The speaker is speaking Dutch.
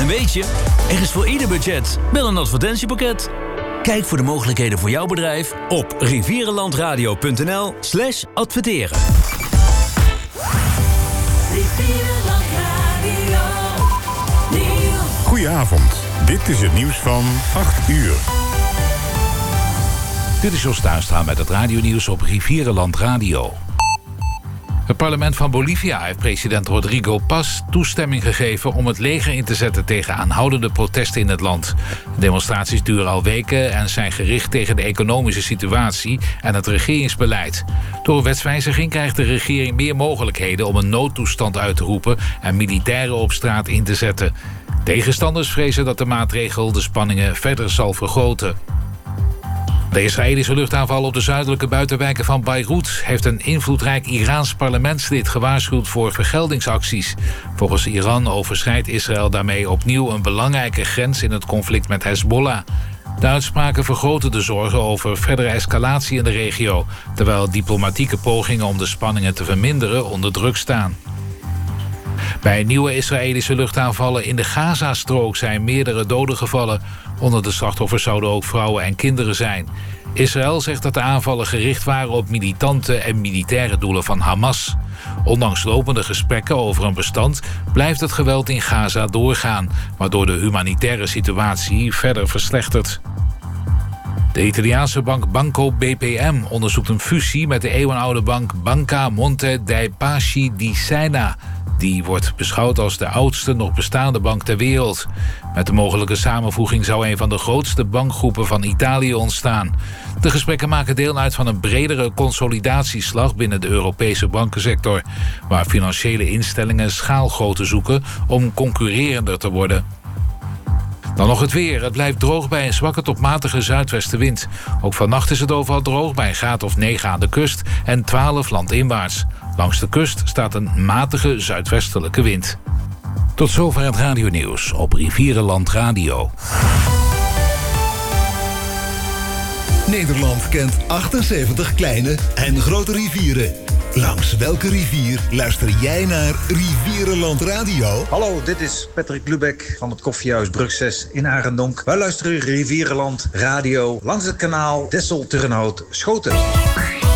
En weet je, er is voor ieder budget wel een advertentiepakket. Kijk voor de mogelijkheden voor jouw bedrijf op rivierenlandradio.nl/adverteren. Goedenavond, dit is het nieuws van 8 uur. Dit is Jos Tuinstra met het radionieuws op Rivierenland Radio. Het parlement van Bolivia heeft president Rodrigo Paz toestemming gegeven om het leger in te zetten tegen aanhoudende protesten in het land. De demonstraties duren al weken en zijn gericht tegen de economische situatie en het regeringsbeleid. Door een wetswijziging krijgt de regering meer mogelijkheden om een noodtoestand uit te roepen en militairen op straat in te zetten. Tegenstanders vrezen dat de maatregel de spanningen verder zal vergroten. De Israëlische luchtaanval op de zuidelijke buitenwijken van Beirut heeft een invloedrijk Iraans parlementslid gewaarschuwd voor vergeldingsacties. Volgens Iran overschrijdt Israël daarmee opnieuw een belangrijke grens in het conflict met Hezbollah. De uitspraken vergroten de zorgen over verdere escalatie in de regio, terwijl diplomatieke pogingen om de spanningen te verminderen onder druk staan. Bij nieuwe Israëlische luchtaanvallen in de Gazastrook zijn meerdere doden gevallen. Onder de slachtoffers zouden ook vrouwen en kinderen zijn. Israël zegt dat de aanvallen gericht waren op militante en militaire doelen van Hamas. Ondanks lopende gesprekken over een bestand blijft het geweld in Gaza doorgaan, waardoor de humanitaire situatie verder verslechtert. De Italiaanse bank Banco BPM onderzoekt een fusie met de eeuwenoude bank Banca Monte dei Paschi di Siena. Die wordt beschouwd als de oudste nog bestaande bank ter wereld. Met de mogelijke samenvoeging zou een van de grootste bankgroepen van Italië ontstaan. De gesprekken maken deel uit van een bredere consolidatieslag binnen de Europese bankensector, waar financiële instellingen schaalgrootte zoeken om concurrerender te worden. Dan nog het weer. Het blijft droog bij een zwakke tot matige zuidwestenwind. Ook vannacht is het overal droog bij een graad of 9 aan de kust en 12 landinwaarts. Langs de kust staat een matige zuidwestelijke wind. Tot zover het radionieuws op Rivierenland Radio. Nederland kent 78 kleine en grote rivieren. Langs welke rivier luister jij naar Rivierenland Radio? Hallo, dit is Patrick Lubeck van het Koffiehuis Brug 6 in Arendonk. Wij luisteren Rivierenland Radio langs het kanaal Dessel-Turnhout-Schoten.